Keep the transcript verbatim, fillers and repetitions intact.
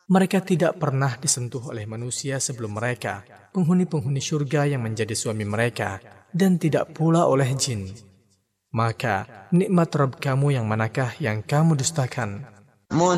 Mereka tidak pernah disentuh oleh manusia sebelum mereka, penghuni-penghuni surga yang menjadi suami mereka, dan tidak pula oleh jin. Maka nikmat Rabb kamu yang manakah yang kamu dustakan?